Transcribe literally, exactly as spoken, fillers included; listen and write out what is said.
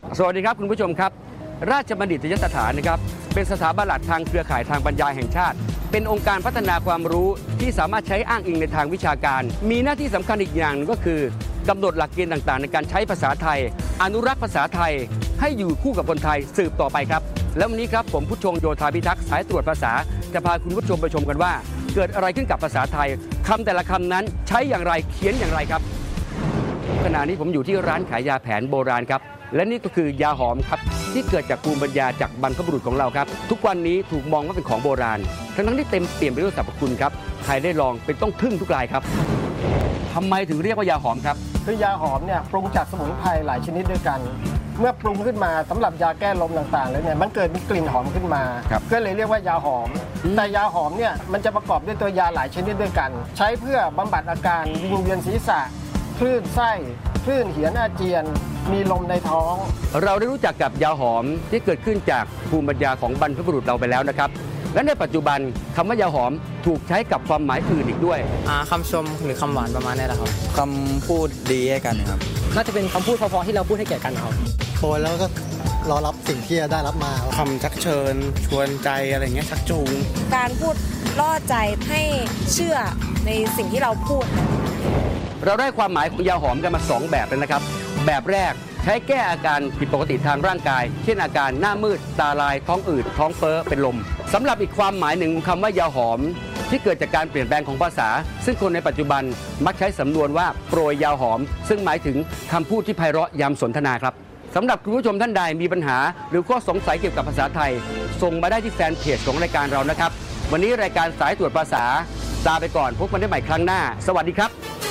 สวัสดีครับคุณผู้ชมครับราชบัณฑิตยสถานนะครับเป็นสถาบันหลักทางเครือข่ายทางปัญญาแห่งชาติเป็นองค์การพัฒนาความรู้ที่สามารถใช้อ้างอิงในทางวิชาการมีหน้าที่สำคัญอีกอย่างก็คือกำหนดหลักเกณฑ์ต่างๆในการใช้ภาษาไทยอนุรักษ์ภาษาไทยให้อยู่คู่กับคนไทยสืบต่อไปครับแล้ววันนี้ครับผมผู้ชงโยธาพิทักษ์สายตรวจภาษาจะพาคุณผู้ชมไปชมกันว่าเกิดอะไรขึ้นกับภาษาไทยคำแต่ละคำนั้นใช้อย่างไรเขียนอย่างไรครับขณะนี้ผมอยู่ที่ร้านขายยาแผนโบราณครับและนี่ก็คือยาหอมครับที่เกิดจากภูมิปัญญาจากบรรพบุรุษของเราครับทุกวันนี้ถูกมองว่าเป็นของโบราณทั้งนั้นที่เต็มเปี่ยมไปด้วยสรรพคุณครับใครได้ลองเป็นต้องทึ่งทุกรายครับทำไมถึงเรียกว่ายาหอมครับคือยาหอมเนี่ยปรุงจากสมุนไพรหลายชนิดด้วยกันเมื่อปรุงขึ้นมาสำหรับยาแก้ลมต่างๆแล้วเนี่ยมันเกิดมีกลิ่นหอมขึ้นมาก็เลยเรียกว่ายาหอมแต่ยาหอมเนี่ยมันจะประกอบด้วยตัวยาหลายชนิดด้วยกันใช้เพื่อบำบัดอาการวิงเวียนศีรษะคลื่นไส้คลื่นเหียนอาเจียนมีลมในท้องเราได้รู้จักกับยาหอมที่เกิดขึ้นจากภูมิปัญญาของบรรพบุรุษเราไปแล้วนะครับและในปัจจุบันคำว่ายาหอมถูกใช้กับความหมายอื่นอีกด้วยคำชมหรือคำหวานประมาณนี้แหละครับคำพูดดีให้กันครับน่าจะเป็นคำพูดเพราะๆที่เราพูดให้แก่กันครับโอยแล้วก็รอรับสิ่งที่ได้รับมาคำชักเชิญชวนใจอะไรเงี้ยชักจูงการพูดล่อใจให้เชื่อในสิ่งที่เราพูดเราได้ความหมายของยาหอมกันมาสองแบบเลยนะครับแบบแรกใช้แก้อาการผิดปกติทางร่างกายเช่นอาการหน้ามืดตาลายท้องอืดท้องเฟ้อเป็นลมสำหรับอีกความหมายหนึ่งคำว่ายาหอมที่เกิดจากการเปลี่ยนแปลงของภาษาซึ่งคนในปัจจุบันมักใช้สำนวนว่าโปรยยาหอมซึ่งหมายถึงคำพูดที่ไพเราะยามสนทนาครับสำหรับคุณผู้ชมท่านใดมีปัญหาหรือข้อสงสัยเกี่ยวกับภาษาไทยส่งมาได้ที่แฟนเพจของรายการเรานะครับวันนี้รายการสายตรวจภาษาลาไปก่อนพบกันได้ใหม่ครั้งหน้าสวัสดีครับ